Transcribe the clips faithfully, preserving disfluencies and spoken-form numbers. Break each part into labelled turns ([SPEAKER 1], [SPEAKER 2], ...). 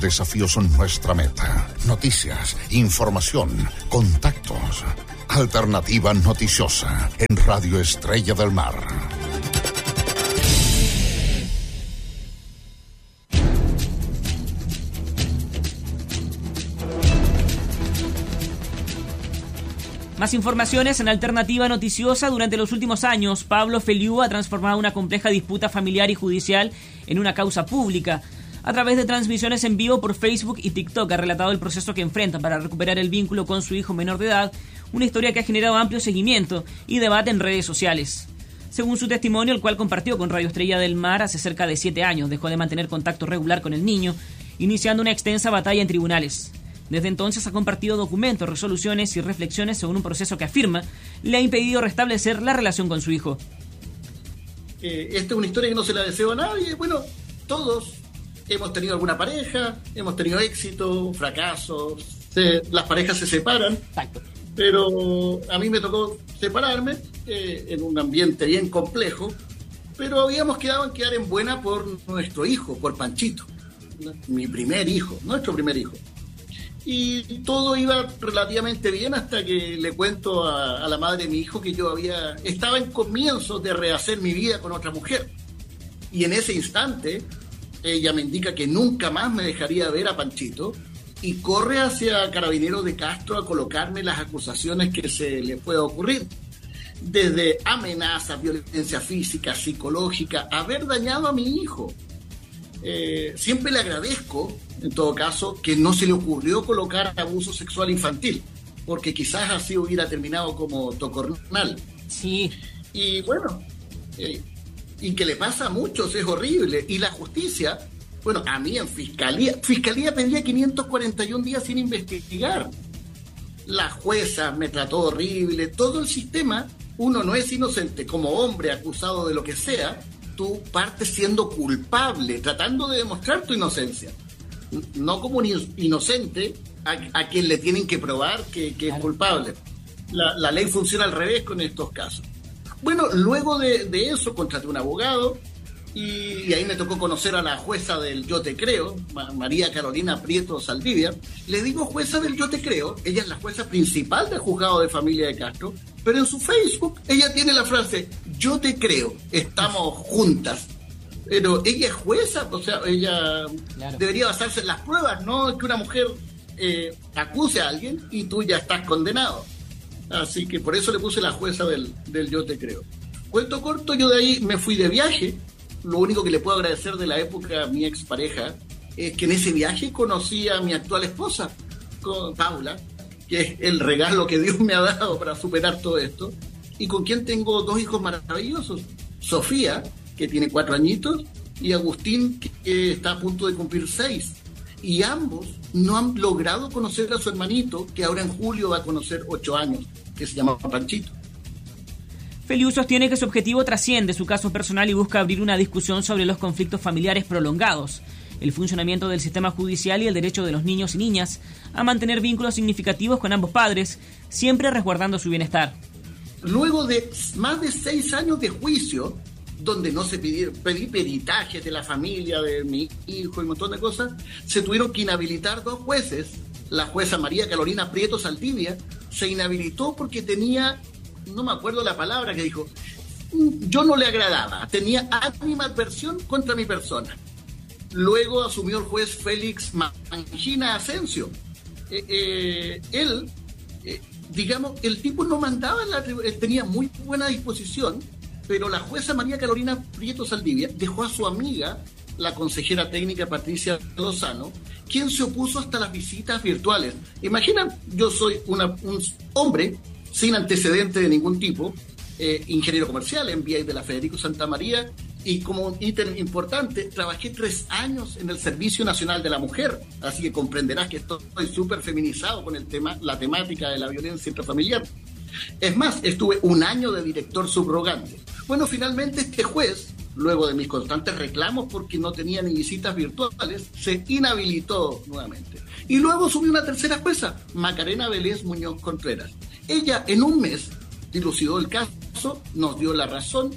[SPEAKER 1] desafíos son nuestra meta. Noticias, información, contactos. Alternativa Noticiosa en Radio Estrella del Mar.
[SPEAKER 2] Más informaciones en Alternativa Noticiosa. Durante los últimos años, Pablo Feliú ha transformado una compleja disputa familiar y judicial en una causa pública. A través de transmisiones en vivo por Facebook y TikTok ha relatado el proceso que enfrenta para recuperar el vínculo con su hijo menor de edad, una historia que ha generado amplio seguimiento y debate en redes sociales. Según su testimonio, el cual compartió con Radio Estrella del Mar hace cerca de siete años, dejó de mantener contacto regular con el niño, iniciando una extensa batalla en tribunales. Desde entonces ha compartido documentos, resoluciones y reflexiones según un proceso que afirma le ha impedido restablecer la relación con su hijo.
[SPEAKER 3] Eh, esta es una historia que no se la deseo a nadie. Bueno, todos hemos tenido alguna pareja, hemos tenido éxito, fracasos, se, las parejas se separan.
[SPEAKER 2] Exacto.
[SPEAKER 3] Pero a mí me tocó separarme eh, en un ambiente bien complejo, pero habíamos quedado en quedar en buena por nuestro hijo, por Panchito, mi primer hijo, nuestro primer hijo. Y todo iba relativamente bien hasta que le cuento a, a la madre de mi hijo que yo había estaba en comienzos de rehacer mi vida con otra mujer. Y en ese instante, ella me indica que nunca más me dejaría ver a Panchito y corre hacia Carabineros de Castro a colocarme las acusaciones que se le pueda ocurrir. Desde amenazas, violencia física, psicológica, haber dañado a mi hijo. Eh, siempre le agradezco, en todo caso, que no se le ocurrió colocar abuso sexual infantil, porque quizás así hubiera terminado como tocornal.
[SPEAKER 2] Sí.
[SPEAKER 3] Y bueno, eh, y que le pasa a muchos, es horrible. Y la justicia, bueno, a mí en Fiscalía, Fiscalía pedía quinientos cuarenta y un días sin investigar. La jueza me trató horrible, todo el sistema, uno no es inocente, como hombre acusado de lo que sea, tú partes siendo culpable, tratando de demostrar tu inocencia. No como un inocente a, a quien le tienen que probar que, que es culpable. La, la ley funciona al revés con estos casos. Bueno, luego de, de eso contraté un abogado y, y ahí me tocó conocer a la jueza del Yo Te Creo, María Carolina Prieto Saldivia. Le digo jueza del Yo Te Creo, ella es la jueza principal del Juzgado de Familia de Castro, pero en su Facebook ella tiene la frase Yo Te Creo, estamos juntas. Pero ella es jueza, o sea, ella claro. debería basarse en las pruebas, no que una mujer eh, acuse a alguien y tú ya estás condenado. Así que por eso le puse la jueza del, del Yo Te Creo. Cuento corto, yo de ahí me fui de viaje. Lo único que le puedo agradecer de la época a mi expareja es que en ese viaje conocí a mi actual esposa, con Paula, que es el regalo que Dios me ha dado para superar todo esto, y con quien tengo dos hijos maravillosos, Sofía, que tiene cuatro añitos, y Agustín, que está a punto de cumplir seis. Y ambos no han logrado conocer a su hermanito, que ahora en julio va a conocer ocho años, que se llama Panchito.
[SPEAKER 2] Feliú sostiene que su objetivo trasciende su caso personal y busca abrir una discusión sobre los conflictos familiares prolongados, el funcionamiento del sistema judicial y el derecho de los niños y niñas a mantener vínculos significativos con ambos padres, siempre resguardando su bienestar.
[SPEAKER 3] Luego de más de seis años de juicio, donde no se pidieron, pedí peritajes de la familia, de mi hijo y un montón de cosas, se tuvieron que inhabilitar dos jueces. La jueza María Carolina Prieto Saldivia se inhabilitó porque tenía, no me acuerdo la palabra que dijo, yo no le agradaba, tenía animadversión contra mi persona. Luego asumió el juez Félix Mangina Asensio. Eh, eh, él, eh, digamos, el tipo no mandaba en la tribuna, tenía muy buena disposición, pero la jueza María Carolina Prieto Saldivia dejó a su amiga, la consejera técnica Patricia Lozano, quien se opuso hasta las visitas virtuales. Imaginan, yo soy una, un hombre sin antecedente de ningún tipo, eh, ingeniero comercial en V I de la Federico Santa María, y como un ítem importante, trabajé tres años en el Servicio Nacional de la Mujer, así que comprenderás que estoy súper feminizado con el tema, la temática de la violencia intrafamiliar. Es más, estuve un año de director subrogante. Bueno, finalmente este juez, luego de mis constantes reclamos porque no tenía ni visitas virtuales, se inhabilitó nuevamente. Y luego subió una tercera jueza, Macarena Vélez Muñoz Contreras. Ella en un mes dilucidó el caso, nos dio la razón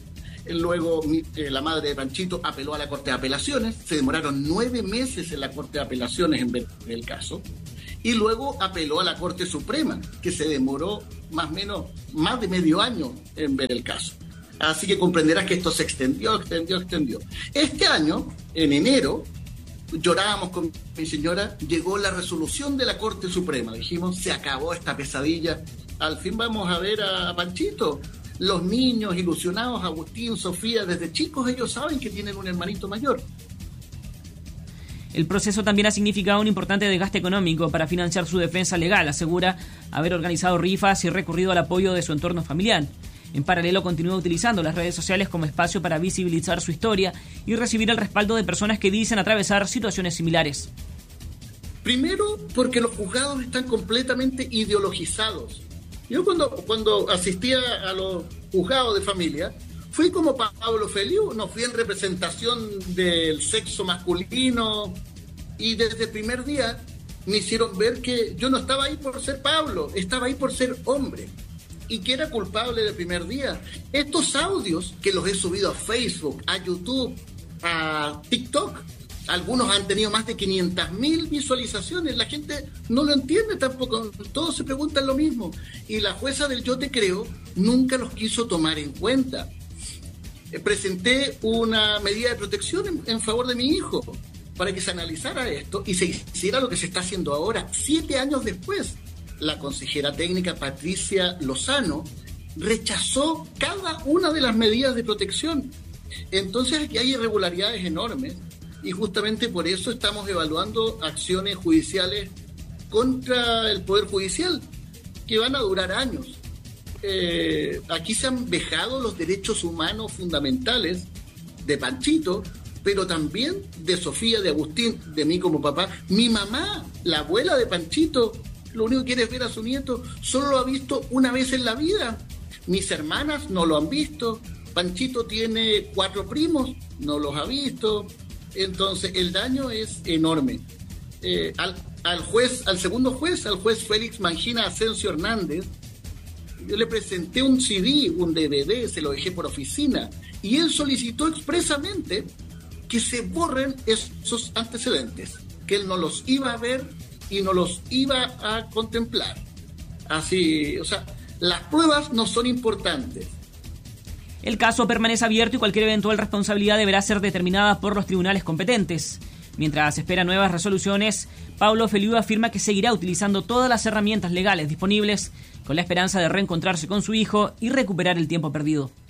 [SPEAKER 3] Luego eh, la madre de Panchito apeló a la Corte de Apelaciones, se demoraron nueve meses en la Corte de Apelaciones en ver el caso, y luego apeló a la Corte Suprema, que se demoró más o menos más de medio año en ver el caso. Así que comprenderás que esto se extendió, extendió, extendió. Este año, en enero, llorábamos con mi señora, llegó la resolución de la Corte Suprema, dijimos, se acabó esta pesadilla, al fin vamos a ver a Panchito. Los niños ilusionados, Agustín, Sofía, desde chicos ellos saben que tienen un hermanito mayor.
[SPEAKER 2] El proceso también ha significado un importante desgaste económico para financiar su defensa legal, asegura haber organizado rifas y recurrido al apoyo de su entorno familiar. En paralelo, continúa utilizando las redes sociales como espacio para visibilizar su historia y recibir el respaldo de personas que dicen atravesar situaciones similares.
[SPEAKER 3] Primero, porque los juzgados están completamente ideologizados. Yo cuando, cuando asistía a los juzgados de familia, fui como Pablo Feliu, no fui en representación del sexo masculino, y desde el primer día me hicieron ver que yo no estaba ahí por ser Pablo, estaba ahí por ser hombre, y que era culpable del primer día. Estos audios que los he subido a Facebook, a YouTube, a TikTok, algunos han tenido más de quinientas mil visualizaciones. La gente no lo entiende tampoco. Todos se preguntan lo mismo. Y la jueza del Yo Te Creo nunca los quiso tomar en cuenta. Eh, presenté una medida de protección en, en favor de mi hijo para que se analizara esto y se hiciera lo que se está haciendo ahora. Siete años después, la consejera técnica Patricia Lozano rechazó cada una de las medidas de protección. Entonces aquí hay irregularidades enormes. Y justamente por eso estamos evaluando acciones judiciales contra el Poder Judicial, que van a durar años. Eh, aquí se han vejado los derechos humanos fundamentales de Panchito, pero también de Sofía, de Agustín, de mí como papá. Mi mamá, la abuela de Panchito, lo único que quiere es ver a su nieto, solo lo ha visto una vez en la vida. Mis hermanas no lo han visto. Panchito tiene cuatro primos, no los ha visto. Entonces el daño es enorme. Eh, al, al juez, al segundo juez, al juez Félix Mangina Asensio Hernández, yo le presenté un C D, un D V D, se lo dejé por oficina, y él solicitó expresamente que se borren esos antecedentes, que él no los iba a ver y no los iba a contemplar. Así, o sea, las pruebas no son importantes.
[SPEAKER 2] El caso permanece abierto y cualquier eventual responsabilidad deberá ser determinada por los tribunales competentes. Mientras espera nuevas resoluciones, Pablo Feliu afirma que seguirá utilizando todas las herramientas legales disponibles con la esperanza de reencontrarse con su hijo y recuperar el tiempo perdido.